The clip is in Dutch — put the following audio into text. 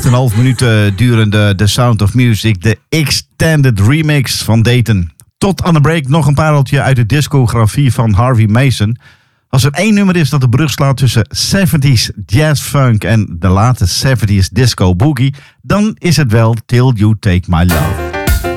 8,5 minuten durende The Sound of Music, de extended remix van Dayton. Tot aan de break nog een pareltje uit de discografie van Harvey Mason. Als er één nummer is dat de brug slaat tussen 70s jazz funk en de late 70s disco boogie, dan is het wel Till You Take My Love.